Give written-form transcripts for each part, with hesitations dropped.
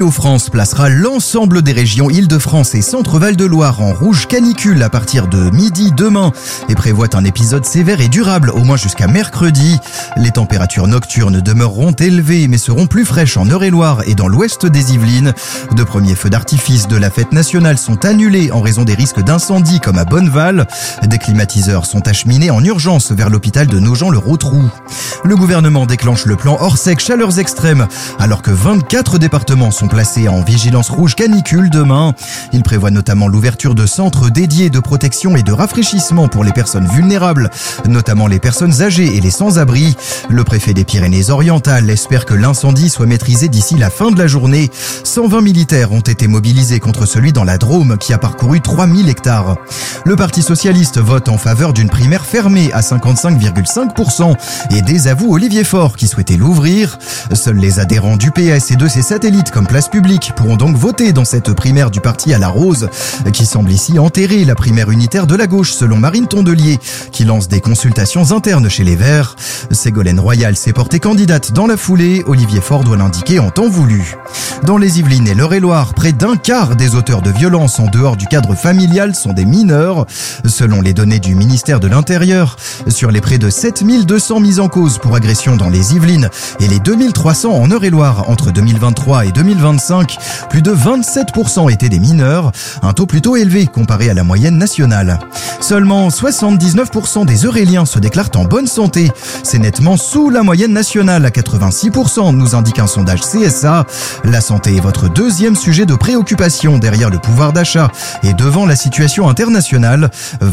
Météo France placera l'ensemble des régions Île-de-France et Centre-Val de Loire en rouge canicule à partir de midi demain et prévoit un épisode sévère et durable au moins jusqu'à mercredi. Les températures nocturnes demeureront élevées mais seront plus fraîches en Eure-et-Loire et dans l'ouest des Yvelines. De premiers feux d'artifice de la fête nationale sont annulés en raison des risques d'incendie comme à Bonneval. Des climatiseurs sont acheminés en urgence vers l'hôpital de Nogent-le-Rotrou. Le gouvernement déclenche le plan Orsec chaleurs extrêmes alors que 24 départements sont placés en vigilance rouge canicule demain. Il prévoit notamment l'ouverture de centres dédiés de protection et de rafraîchissement pour les personnes vulnérables, notamment les personnes âgées et les sans-abri. Le préfet des Pyrénées-Orientales espère que l'incendie soit maîtrisé d'ici la fin de la journée. 120 militaires ont été mobilisés contre celui dans la Drôme qui a parcouru 3000 hectares. Le Parti socialiste vote en faveur d'une primaire fermée à 55,5% et désavoue Olivier Faure qui souhaitait l'ouvrir. Seuls les adhérents du PS et de ses satellites comme Place Publique pourront donc voter dans cette primaire du parti à la Rose qui semble ici enterrer la primaire unitaire de la gauche selon Marine Tondelier qui lance des consultations internes chez les Verts. Ségolène Royal s'est portée candidate dans la foulée. Olivier Faure doit l'indiquer en temps voulu. Dans les Yvelines et l'Eure-et-Loire, près d'un quart des auteurs de violences en dehors du cadre familial sont des mineurs. Selon les données du ministère de l'Intérieur, sur les près de 7200 mises en cause pour agression dans les Yvelines et les 2300 en Eure-et-Loire entre 2023 et 2025, plus de 27% étaient des mineurs, un taux plutôt élevé comparé à la moyenne nationale. Seulement 79% des Euréliens se déclarent en bonne santé. C'est nettement sous la moyenne nationale à 86%, nous indique un sondage CSA. La santé est votre deuxième sujet de préoccupation derrière le pouvoir d'achat et devant la situation internationale.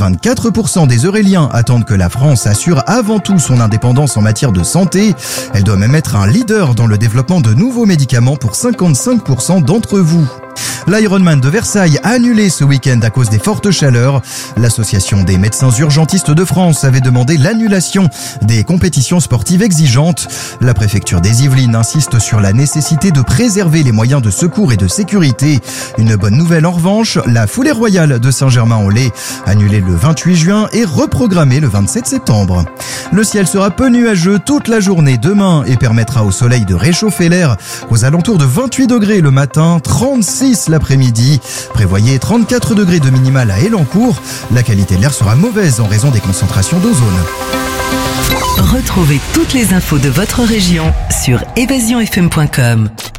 24% des Euréliens attendent que la France assure avant tout son indépendance en matière de santé. Elle doit même être un leader dans le développement de nouveaux médicaments pour 55% d'entre vous. L'Ironman de Versailles a annulé ce week-end à cause des fortes chaleurs. L'Association des médecins urgentistes de France avait demandé l'annulation des compétitions sportives exigeantes. La préfecture des Yvelines insiste sur la nécessité de préserver les moyens de secours et de sécurité. Une bonne nouvelle en revanche, la foulée royale de Saint-Germain-en-Laye, annulée le 28 juin et reprogrammée le 27 septembre. Le ciel sera peu nuageux toute la journée demain et permettra au soleil de réchauffer l'air aux alentours de 28 degrés le matin, 36 l'après-midi. Prévoyez 34 degrés de minimal à Elancourt. La qualité de l'air sera mauvaise en raison des concentrations d'ozone. Retrouvez toutes les infos de votre région sur evasionfm.com.